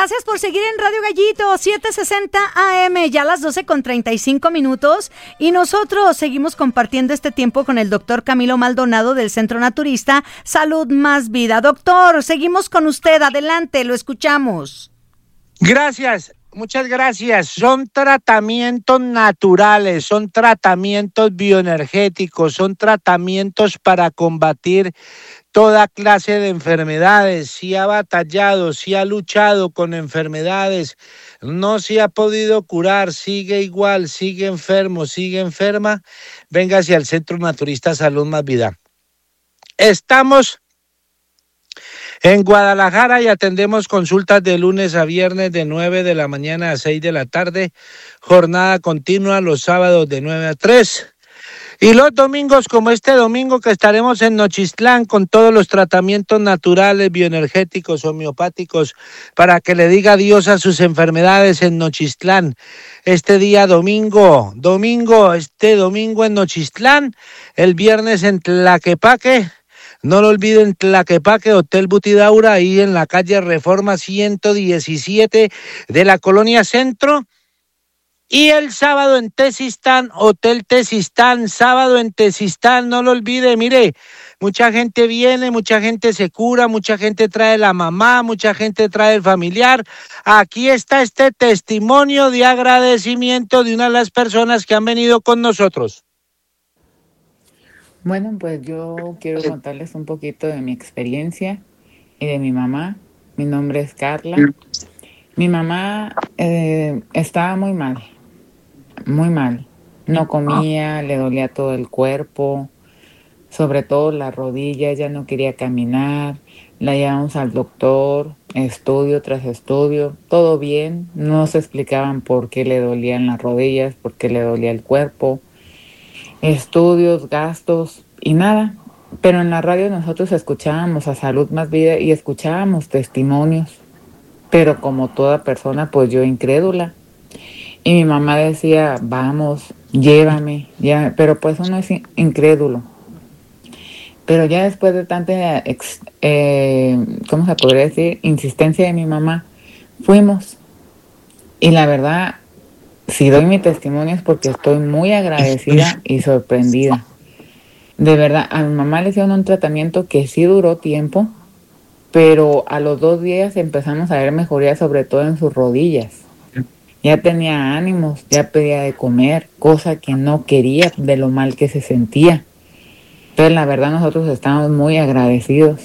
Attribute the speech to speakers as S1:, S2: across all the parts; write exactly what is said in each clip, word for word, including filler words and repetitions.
S1: Gracias por seguir en Radio Gallito, setecientos sesenta A M, ya a las doce con treinta y cinco minutos. Y nosotros seguimos compartiendo este tiempo con el doctor Camilo Maldonado del Centro Naturista Salud Más Vida. Doctor, seguimos con usted, adelante, lo escuchamos.
S2: Gracias. Muchas gracias. Son tratamientos naturales, son tratamientos bioenergéticos, son tratamientos para combatir toda clase de enfermedades. Si ha batallado, si ha luchado con enfermedades, no se ha podido curar, sigue igual, sigue enfermo, sigue enferma, véngase al Centro Naturista Salud Más Vida. Estamos en Guadalajara y atendemos consultas de lunes a viernes de nueve de la mañana a seis de la tarde, jornada continua los sábados de nueve a tres. Y los domingos, como este domingo que estaremos en Nochistlán con todos los tratamientos naturales, bioenergéticos, homeopáticos, para que le diga adiós a sus enfermedades en Nochistlán. Este día domingo, domingo, este domingo en Nochistlán, el viernes en Tlaquepaque. No lo olviden, Tlaquepaque, Hotel Butidaura, ahí en la calle Reforma ciento diecisiete de la Colonia Centro. Y el sábado en Tezistán, Hotel Tezistán, sábado en Tezistán, no lo olvide, mire, mucha gente viene, mucha gente se cura, mucha gente trae la mamá, mucha gente trae el familiar. Aquí está este testimonio de agradecimiento de una de las personas que han venido con nosotros.
S3: Bueno, pues yo quiero contarles un poquito de mi experiencia y de mi mamá. Mi nombre es Carla. Mi mamá eh, estaba muy mal, muy mal. No comía, le dolía todo el cuerpo, sobre todo la rodilla, ella no quería caminar. La llevamos al doctor, estudio tras estudio, todo bien. No se explicaban por qué le dolían las rodillas, por qué le dolía el cuerpo. Estudios, gastos y nada, pero en la radio nosotros escuchábamos a Salud Más Vida y escuchábamos testimonios, pero como toda persona, pues yo incrédula. Y mi mamá decía, vamos, llévame, ya, pero pues uno es incrédulo. Pero ya después de tanta, eh, ¿cómo se podría decir? Insistencia de mi mamá, fuimos. Y la verdad, si doy mi testimonio es porque estoy muy agradecida y sorprendida. De verdad, a mi mamá le hicieron un tratamiento que sí duró tiempo, pero a los dos días empezamos a ver mejoría, sobre todo en sus rodillas. Ya tenía ánimos, ya pedía de comer, cosa que no quería de lo mal que se sentía. Entonces, la verdad, nosotros estamos muy agradecidos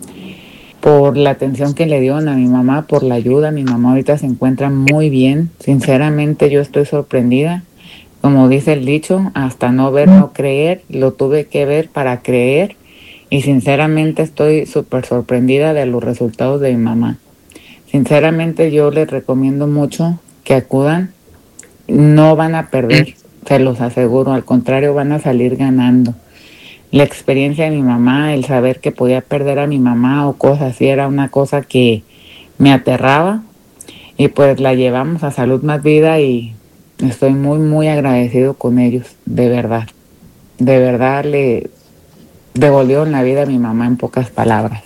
S3: por la atención que le dieron a mi mamá, por la ayuda. Mi mamá ahorita se encuentra muy bien. Sinceramente, yo estoy sorprendida. Como dice el dicho, hasta no ver, no creer. Lo tuve que ver para creer. Y sinceramente estoy súper sorprendida de los resultados de mi mamá. Sinceramente, yo les recomiendo mucho que acudan. No van a perder, se los aseguro. Al contrario, van a salir ganando. La experiencia de mi mamá, el saber que podía perder a mi mamá o cosas así, era una cosa que me aterraba. Y pues la llevamos a Salud Más Vida y estoy muy, muy agradecido con ellos, de verdad. De verdad le devolvieron la vida a mi mamá en pocas palabras.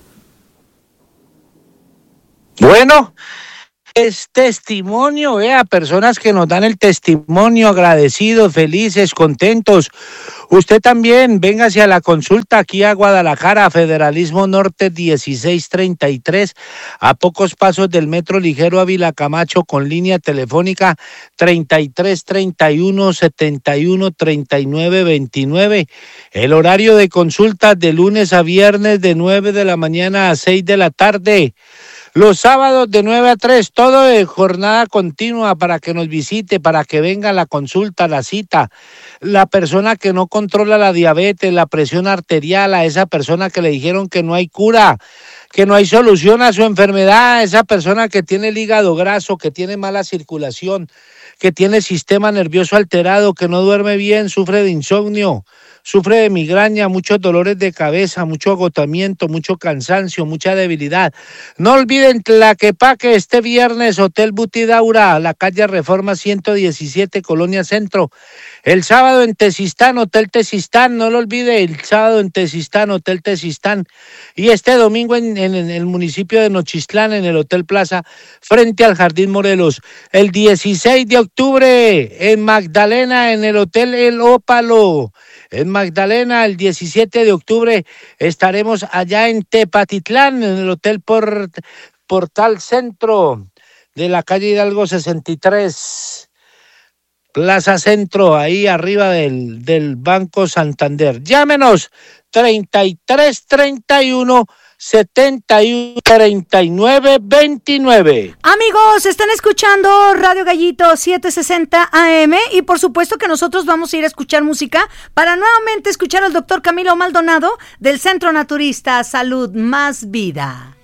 S2: Bueno, es testimonio, vea, personas que nos dan el testimonio, agradecidos, felices, contentos. Usted también, véngase a la consulta aquí a Guadalajara, Federalismo Norte dieciséis treinta y tres, a pocos pasos del Metro Ligero Ávila Camacho, con línea telefónica treinta y tres treinta y uno setenta y uno treinta y nueve veintinueve. El horario de consultas de lunes a viernes de nueve de la mañana a seis de la tarde. Los sábados de nueve a tres, todo de jornada continua para que nos visite, para que venga la consulta, la cita. La persona que no controla la diabetes, la presión arterial, a esa persona que le dijeron que no hay cura, que no hay solución a su enfermedad, a esa persona que tiene el hígado graso, que tiene mala circulación, que tiene sistema nervioso alterado, que no duerme bien, sufre de insomnio, sufre de migraña, muchos dolores de cabeza, mucho agotamiento, mucho cansancio, mucha debilidad. No olviden Tlaquepaque este viernes, Hotel Butidaura, la calle Reforma ciento diecisiete, Colonia Centro. El sábado en Tezistán, Hotel Tezistán, no lo olvide, el sábado en Tezistán, Hotel Tezistán. Y este domingo en, en, en el municipio de Nochistlán, en el Hotel Plaza, frente al Jardín Morelos. El dieciséis de octubre en Magdalena, en el Hotel El Ópalo. En Magdalena, el diecisiete de octubre, estaremos allá en Tepatitlán, en el Hotel Port, Portal Centro, de la calle Hidalgo sesenta y tres, Plaza Centro, ahí arriba del, del Banco Santander. Llámenos, treinta y tres treinta y uno setenta y uno treinta y nueve veintinueve.
S1: Amigos, están escuchando Radio Gallito setecientos sesenta A M y por supuesto que nosotros vamos a ir a escuchar música para nuevamente escuchar al doctor Camilo Maldonado del Centro Naturista Salud Más Vida.